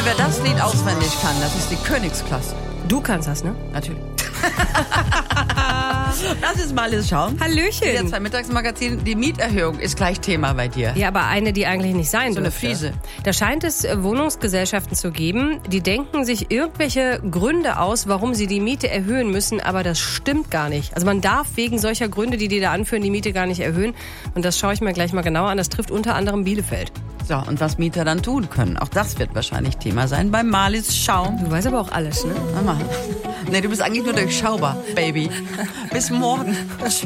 wer das Lied auswendig kann, das ist die Königsklasse. Du kannst das, ne? Natürlich. Das ist mal alles schauen. Hallöchen. Der 2 Mittagsmagazin, die Mieterhöhung ist gleich Thema bei dir. Ja, aber eine, die eigentlich nicht sein So eine dürfte. fiese. Da scheint es Wohnungsgesellschaften zu geben, die denken sich irgendwelche Gründe aus, warum sie die Miete erhöhen müssen, aber das stimmt gar nicht. Also man darf wegen solcher Gründe, die da anführen, die Miete gar nicht erhöhen. Und das schaue ich mir gleich mal genauer an. Das trifft unter anderem Bielefeld. So, und was Mieter dann tun können, auch das wird wahrscheinlich Thema sein bei Marlies Schaum. Du weißt aber auch alles, ne? Mama. Nee, du bist eigentlich nur durchschaubar, Baby. Bis morgen. Tschüss.